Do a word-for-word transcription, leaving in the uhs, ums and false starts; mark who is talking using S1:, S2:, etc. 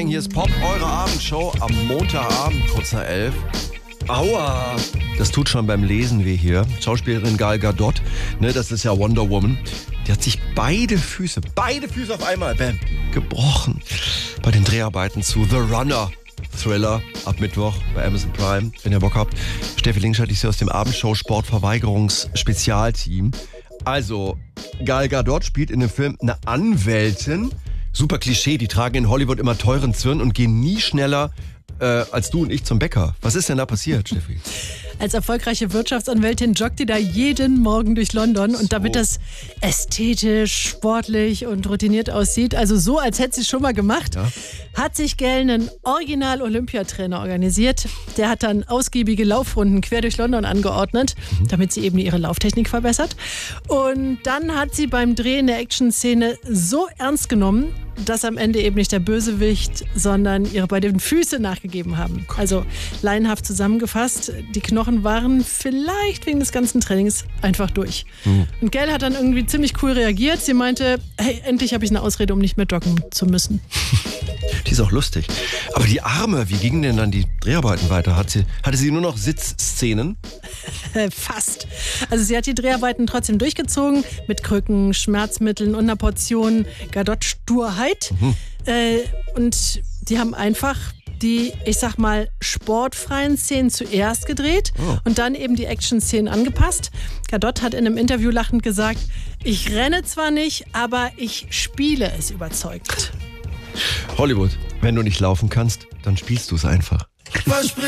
S1: Gang, hier ist Pop, eure Abendshow am Montagabend, kurz nach elf. Aua! Das tut schon beim Lesen weh hier. Schauspielerin Gal Gadot, ne, das ist ja Wonder Woman. Die hat sich beide Füße, beide Füße auf einmal, bam, gebrochen. Bei den Dreharbeiten zu The Runner. Thriller ab Mittwoch bei Amazon Prime, wenn ihr Bock habt. Steffi Linkscheid ist hier aus dem Abendshow-Sportverweigerungs-Spezialteam. Also, Gal Gadot spielt in dem Film eine Anwältin. Super Klischee, die tragen in Hollywood immer teuren Zwirn und gehen nie schneller äh, als du und ich zum Bäcker. Was ist denn da passiert, Steffi?
S2: Als erfolgreiche Wirtschaftsanwältin joggt die da jeden Morgen durch London und damit das ästhetisch, sportlich und routiniert aussieht, also so, als hätte sie es schon mal gemacht, ja, hat sich Gal einen Original-Olympiatrainer organisiert. Der hat dann ausgiebige Laufrunden quer durch London angeordnet, mhm. damit sie eben ihre Lauftechnik verbessert. Und dann hat sie beim Drehen der Action-Szene so ernst genommen, dass am Ende eben nicht der Bösewicht, sondern ihre beiden Füße nachgegeben haben. Also laienhaft zusammengefasst, die Knochen waren vielleicht wegen des ganzen Trainings einfach durch. Mhm. Und Gal hat dann irgendwie ziemlich cool reagiert. Sie meinte, hey, endlich habe ich eine Ausrede, um nicht mehr joggen zu müssen.
S1: Die ist auch lustig. Aber die Arme, wie gingen denn dann die Dreharbeiten weiter? Hat sie, hatte sie nur noch Sitzszenen?
S2: Fast. Also sie hat die Dreharbeiten trotzdem durchgezogen mit Krücken, Schmerzmitteln und einer Portion Gadot-Sturheit. Mhm. Äh, und die haben einfach die, ich sag mal, sportfreien Szenen zuerst gedreht oh. und dann eben die Action-Szenen angepasst. Gadot hat in einem Interview lachend gesagt, ich renne zwar nicht, aber ich spiele es überzeugend.
S1: Hollywood, wenn du nicht laufen kannst, dann spielst du es einfach.